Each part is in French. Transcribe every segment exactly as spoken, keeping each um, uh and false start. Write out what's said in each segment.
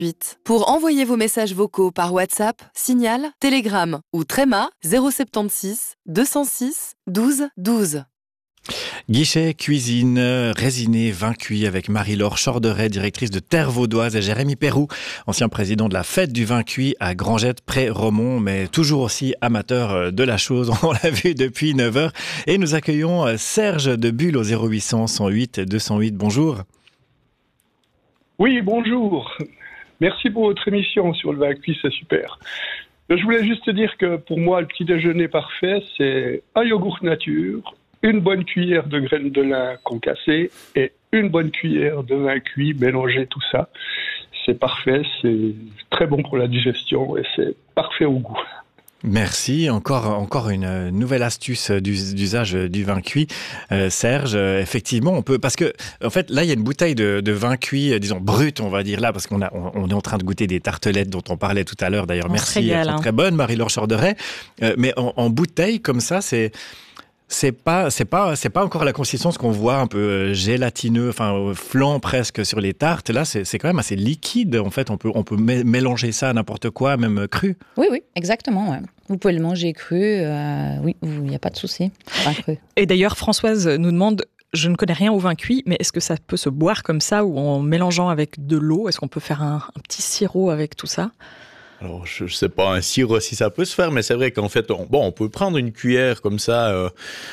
huit. Pour envoyer vos messages vocaux par WhatsApp, Signal, Telegram ou Tréma zéro soixante-seize deux cent six douze douze. Guichet, cuisine, résiné, vin cuit avec Marie-Laure Chorderet, directrice de Terre Vaudoise, et Jérémy Perroux, ancien président de la fête du vin cuit à Grangette, près Romont, mais toujours aussi amateur de la chose. On l'a vu depuis neuf heures. Et nous accueillons Serge de Bulle au zéro huit cent cent huit deux cent huit. Bonjour. Oui, bonjour. Merci pour votre émission sur le vin cuit, c'est super. Je voulais juste te dire que pour moi, le petit déjeuner parfait, c'est un yogourt nature, une bonne cuillère de graines de lin concassées et une bonne cuillère de vin cuit, mélanger tout ça. C'est parfait, c'est très bon pour la digestion et c'est parfait au goût. Merci. Encore, encore une nouvelle astuce d'usage du vin cuit. Euh, Serge, effectivement, on peut, parce que, en fait, là, il y a une bouteille de, de vin cuit, disons, brut, on va dire là, parce qu'on a, on, on est en train de goûter des tartelettes dont on parlait tout à l'heure. D'ailleurs, on merci. Elles sont hein. très bonnes, Marie-Laure Chorderet. Euh, mais en, en bouteille, comme ça, c'est, C'est pas, c'est pas, c'est pas encore la consistance qu'on voit un peu gélatineux, enfin flan presque sur les tartes. Là, c'est, c'est quand même assez liquide. En fait, on peut, on peut mé- mélanger ça à n'importe quoi, même cru. Oui, oui, exactement. Ouais. Vous pouvez le manger cru. Euh, oui, il n'y a pas de souci. Pas cru. Et d'ailleurs, Françoise nous demande. Je ne connais rien au vin cuit, mais est-ce que ça peut se boire comme ça ou en mélangeant avec de l'eau? Est-ce qu'on peut faire un, un petit sirop avec tout ça? Alors, je ne sais pas, un sirop si ça peut se faire, mais c'est vrai qu'en fait, on, bon, on peut prendre une cuillère comme ça. Euh,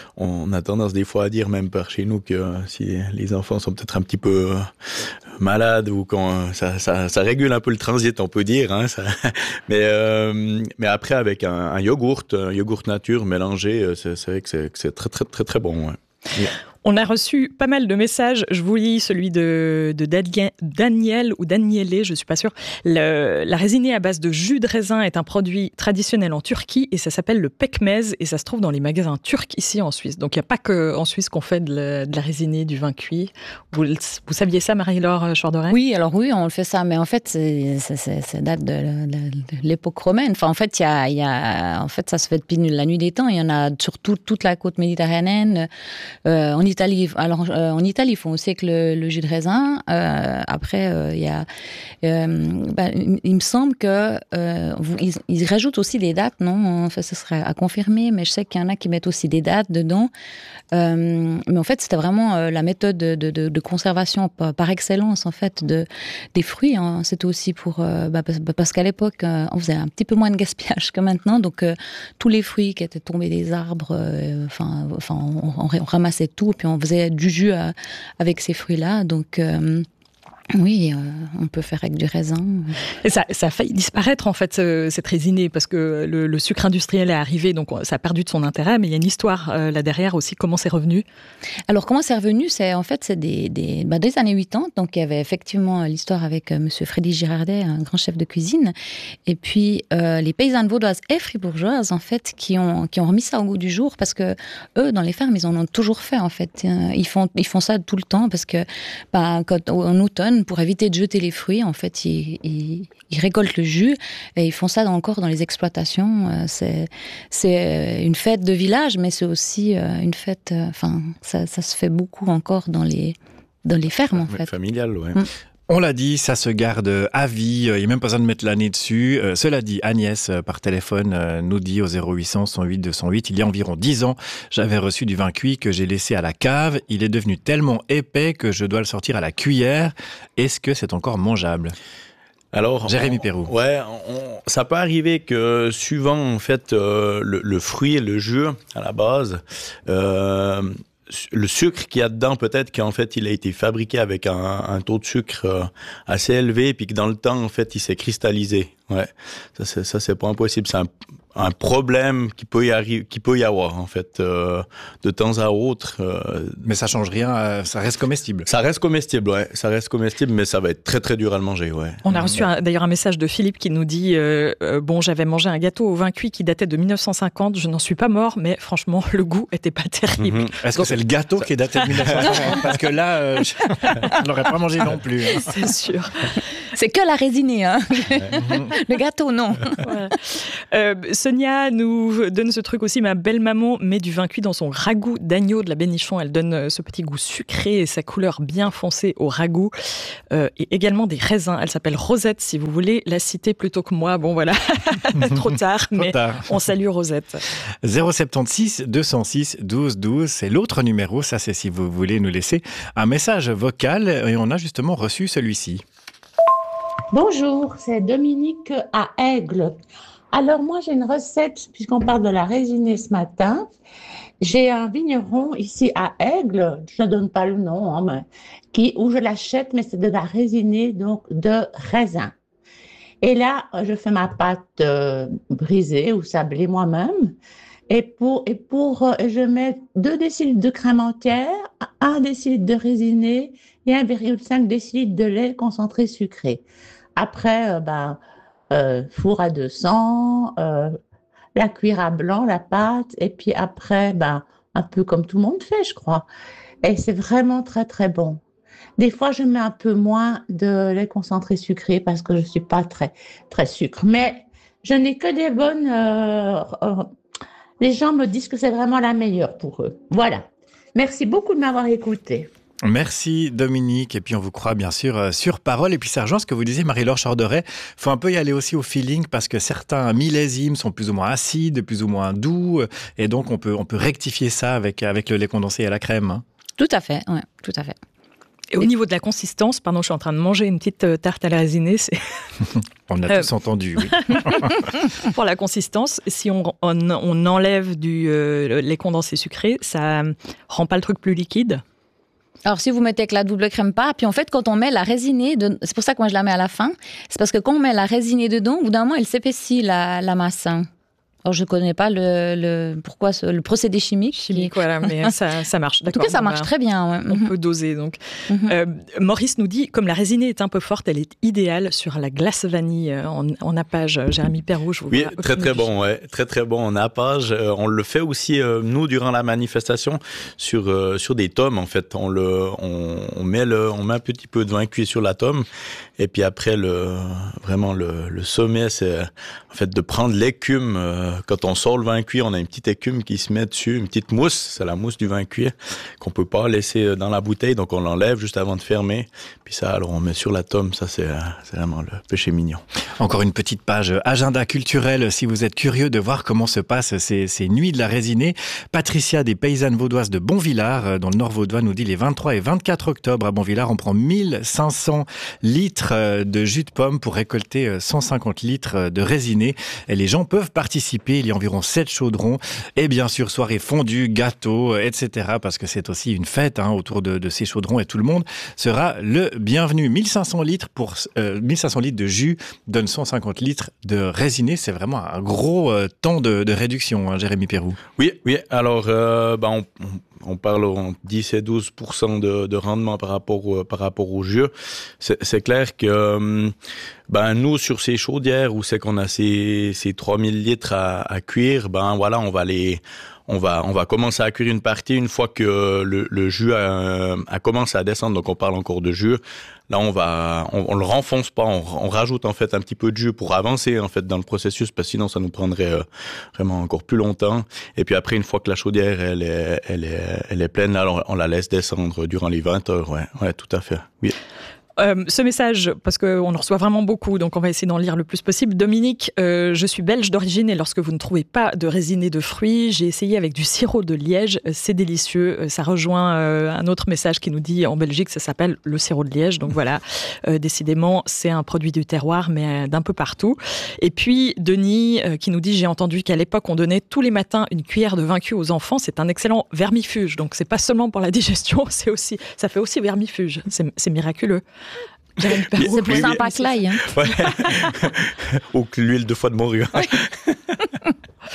on a tendance des fois à dire, même par chez nous, que euh, si les enfants sont peut-être un petit peu euh, malades ou quand euh, ça, ça, ça régule un peu le transit, on peut dire. Hein, ça. Mais, euh, mais après, avec un, un yogourt, un yogourt nature mélangé, c'est, c'est vrai que c'est, que c'est très, très, très, très bon. Ouais. Yeah. On a reçu pas mal de messages. Je vous lis celui de, de Daniel ou Danielé, je ne suis pas sûre. Le, la résinée à base de jus de raisin est un produit traditionnel en Turquie et ça s'appelle le pekmez et ça se trouve dans les magasins turcs ici en Suisse. Donc il n'y a pas qu'en Suisse qu'on fait de la, de la résinée, du vin cuit. Vous, vous saviez ça, Marie-Laure Chorderet? Oui, alors oui, on le fait ça, mais en fait, c'est, c'est, c'est, ça date de, de, de l'époque romaine. Enfin, en fait, il y a, il y a, en fait, ça se fait depuis la nuit des temps. Il y en a sur tout, toute la côte méditerranéenne. Euh, en Italie, alors euh, en Italie, ils font aussi avec le, le jus de raisin. Euh, après, euh, il y a, euh, bah, il me semble que euh, ils, ils rajoutent aussi des dates, non? Enfin, ce serait à confirmer, mais je sais qu'il y en a qui mettent aussi des dates dedans. Euh, mais en fait, c'était vraiment euh, la méthode de, de, de conservation par, par excellence, en fait, de des fruits. Hein. C'était aussi pour euh, bah, parce, parce qu'à l'époque, euh, on faisait un petit peu moins de gaspillage que maintenant, donc euh, tous les fruits qui étaient tombés des arbres, enfin, euh, enfin, on, on, on ramassait tout, puis on faisait du jus à, avec ces fruits-là. Donc, euh, oui, euh, on peut faire avec du raisin. Et ça, ça a failli disparaître, en fait, ce, cette résinée, parce que le, le sucre industriel est arrivé, donc ça a perdu de son intérêt, mais il y a une histoire euh, là derrière aussi. Comment c'est revenu? Alors, comment c'est revenu? C'est, en fait, c'est des, des, bah, des années quatre-vingt-dix, donc il y avait effectivement l'histoire avec euh, monsieur Freddy Girardet, un grand chef de cuisine, et puis euh, les paysannes vaudoises et fribourgeoises, en fait, qui ont, qui ont remis ça au goût du jour, parce que eux, dans les fermes, ils en ont toujours fait, en fait. Ils font, ils font ça tout le temps, parce que bah, quand, en automne, pour éviter de jeter les fruits, en fait, ils, ils, ils récoltent le jus et ils font ça encore dans les exploitations. C'est, c'est une fête de village, mais c'est aussi une fête. Enfin, ça, ça se fait beaucoup encore dans les dans les fermes, en fait. Familial, ouais. Mmh. On l'a dit, ça se garde à vie, il n'y a même pas besoin de mettre l'année dessus. Euh, cela dit, Agnès, euh, par téléphone, euh, nous dit au zéro huit cent cent huit deux cent huit, il y a environ dix ans, j'avais reçu du vin cuit que j'ai laissé à la cave. Il est devenu tellement épais que je dois le sortir à la cuillère. Est-ce que c'est encore mangeable ? Alors, Jérémy on, Perroux. Ouais, on, ça peut arriver que suivant en fait euh, le, le fruit, le jus à la base, euh, le sucre qu'il y a dedans, peut-être qu'en fait, il a été fabriqué avec un, un taux de sucre euh, assez élevé, puis que dans le temps, en fait, il s'est cristallisé. Ouais, ça, c'est, ça, c'est pas impossible. C'est un, un problème qui peut y arriver, qui peut y avoir, en fait, euh, de temps à autre. Euh, mais ça change rien, euh, ça reste comestible. Ça reste comestible, ouais. Ça reste comestible, mais ça va être très, très dur à le manger, ouais. On a reçu un, d'ailleurs un message de Philippe qui nous dit euh, euh, bon, j'avais mangé un gâteau au vin cuit qui datait de dix-neuf cent cinquante. Je n'en suis pas mort, mais franchement, le goût était pas terrible. Mm-hmm. Est-ce Donc, que c'est le gâteau qui est daté de dix-neuf cent cinquante? Parce que là, euh, je n'aurais pas mangé non plus. Hein. C'est sûr. C'est que la résinée, hein. Le gâteau, non. Voilà. Euh, Sonia nous donne ce truc aussi. Ma belle-maman met du vin cuit dans son ragoût d'agneau de la Bénichon. Elle donne ce petit goût sucré et sa couleur bien foncée au ragoût. Euh, et également des raisins. Elle s'appelle Rosette, si vous voulez la citer plutôt que moi. Bon, voilà. Trop tard, Trop mais tard. On salue Rosette. zéro sept six deux zéro six douze douze, c'est l'autre numéro. Ça, c'est si vous voulez nous laisser un message vocal. Et on a justement reçu celui-ci. Bonjour, c'est Dominique à Aigle. Alors moi j'ai une recette, puisqu'on parle de la résinée ce matin. J'ai un vigneron ici à Aigle, je ne donne pas le nom, hein, mais, qui, où je l'achète, mais c'est de la résinée donc de raisin. Et là, je fais ma pâte euh, brisée ou sablée moi-même. Et pour, et pour euh, je mets deux décilitres de crème entière, un décilitre de résinée et un virgule cinq décilitres de lait concentré sucré. Après, euh, ben, euh, four à deux cents, euh, la cuire à blanc, la pâte, et puis après, ben, un peu comme tout le monde fait, je crois. Et c'est vraiment très, très bon. Des fois, je mets un peu moins de lait concentré sucré parce que je suis pas très, très sucre. Mais je n'ai que des bonnes... Euh, euh, les gens me disent que c'est vraiment la meilleure pour eux. Voilà. Merci beaucoup de m'avoir écouté. Merci Dominique, et puis on vous croit bien sûr euh, sur parole. Et puis ça rejoint ce que vous disiez, Marie-Laure Chorderet, il faut un peu y aller aussi au feeling parce que certains millésimes sont plus ou moins acides, plus ou moins doux, et donc on peut, on peut rectifier ça avec, avec le lait condensé et la crème. Hein. Tout à fait, ouais, tout à fait. Et au niveau de la consistance, pardon, je suis en train de manger une petite tarte à la résinée. C'est... On a euh... tous entendu, oui. Pour la consistance, si on, on, on enlève du euh, lait condensé sucré, ça rend pas le truc plus liquide? Alors, si vous mettez avec la double crème pas, puis en fait, quand on met la résinée, de... c'est pour ça que moi je la mets à la fin, c'est parce que quand on met la résinée dedans, au bout d'un moment, elle s'épaissit, la, la masse. Alors, je ne connais pas le, le, pourquoi ce, le procédé chimique. Chimique, qui... voilà, mais ça, ça marche. D'accord. En tout cas, ça marche va, très bien. Ouais. On mm-hmm. peut doser, donc. Mm-hmm. Euh, Maurice nous dit, comme la résinée est un peu forte, elle est idéale sur la glace vanille en, en nappage. Jérémy Perroux, je vous Oui, très très bon, ouais. Très très bon en nappage. Euh, on le fait aussi, euh, nous, durant la manifestation, sur, euh, sur des tomes, en fait. On, le, on, on, met le, on met un petit peu de vin cuit sur la tome. Et puis après, le, vraiment, le, le sommet, c'est en fait de prendre l'écume. Euh, quand on sort le vin cuit, on a une petite écume qui se met dessus, une petite mousse. C'est la mousse du vin cuit qu'on peut pas laisser dans la bouteille. Donc, on l'enlève juste avant de fermer. Puis ça, alors, on met sur la tome. Ça, c'est, c'est vraiment le péché mignon. Encore une petite page agenda culturel. Si vous êtes curieux de voir comment se passent ces, ces nuits de la résinée, Patricia des paysannes vaudoises de Bonvillars, dans le Nord vaudois, nous dit les vingt-trois et vingt-quatre octobre à Bonvillars, on prend mille cinq cents litres de jus de pomme pour récolter cent cinquante litres de résinée. Et les gens peuvent participer. Il y a environ sept chaudrons. Et bien sûr, soirée fondue, gâteaux, et cetera. Parce que c'est aussi une fête hein, autour de, de ces chaudrons et tout le monde sera le bienvenu. mille cinq cents litres pour euh, mille cinq cents litres de jus donne cent cinquante litres de résinée. C'est vraiment un gros euh, temps de, de réduction, hein, Jérémy Perroux. Oui, oui. Alors, euh, ben, on, on parle en dix et douze pour cent de, de rendement par rapport au, par rapport au jus. C'est, c'est clair que ben nous sur ces chaudières où c'est qu'on a ces ces trois mille litres à, à cuire, ben voilà, on va les on va on va commencer à cuire une partie une fois que le, le jus a, a commencé à descendre. Donc on parle encore de jus. Là, on va, on, on le renfonce pas, on, on rajoute en fait un petit peu de jus pour avancer en fait dans le processus, parce que sinon ça nous prendrait euh, vraiment encore plus longtemps. Et puis après, une fois que la chaudière elle est, elle est, elle est pleine, là, on, on la laisse descendre durant les vingt heures. Ouais, ouais, tout à fait. Oui. Euh, ce message, parce qu'on en reçoit vraiment beaucoup, donc on va essayer d'en lire le plus possible. Dominique, euh, je suis belge d'origine et lorsque vous ne trouvez pas de résinée de fruits, j'ai essayé avec du sirop de liège. C'est délicieux. Ça rejoint euh, un autre message qui nous dit en Belgique, ça s'appelle le sirop de liège. Donc voilà, euh, décidément, c'est un produit du terroir, mais d'un peu partout. Et puis Denis euh, qui nous dit, j'ai entendu qu'à l'époque, on donnait tous les matins une cuillère de vin cuit aux enfants. C'est un excellent vermifuge. Donc c'est pas seulement pour la digestion, c'est aussi, ça fait aussi vermifuge. C'est, c'est miraculeux. C'est plus oui, sympa oui, que l'ail. Hein. Ouais. Ou que l'huile de foie de morue. Ouais.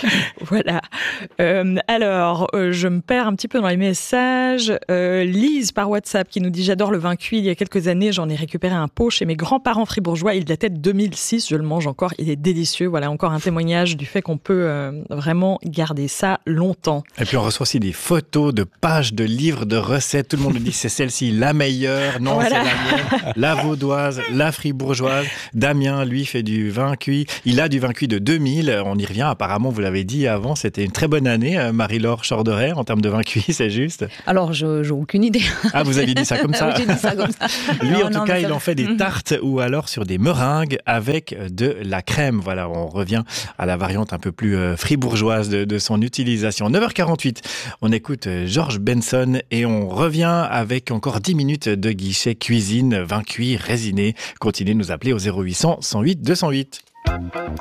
Voilà. Euh, alors, euh, je me perds un petit peu dans les messages. Euh, Lise par WhatsApp qui nous dit « J'adore le vin cuit. Il y a quelques années, j'en ai récupéré un pot chez mes grands-parents fribourgeois. Il datait de deux mille six. Je le mange encore. Il est délicieux. » Voilà, encore un témoignage du fait qu'on peut euh, vraiment garder ça longtemps. Et puis on reçoit aussi des photos de pages de livres de recettes. Tout le monde nous dit c'est celle-ci la meilleure. Non, voilà. C'est la mienne. La vaudoise, la fribourgeoise. Damien, lui, fait du vin cuit. Il a du vin cuit de deux mille. On y revient. Apparemment, vous l'avez dit avant, c'était une très bonne année, Marie-Laure Chorderet, en termes de vin cuit, c'est juste? Alors, je n'ai aucune idée. Ah, vous avez dit ça comme ça? Oui, j'ai dit ça comme ça. Lui, non, en tout non, cas, il ça... en fait des tartes ou alors sur des meringues avec de la crème. Voilà, on revient à la variante un peu plus euh, fribourgeoise de, de son utilisation. neuf heures quarante-huit, on écoute George Benson et on revient avec encore dix minutes de guichet cuisine, vin cuit, résiné. Continuez de nous appeler au zéro huit cents, cent huit, deux cent huit.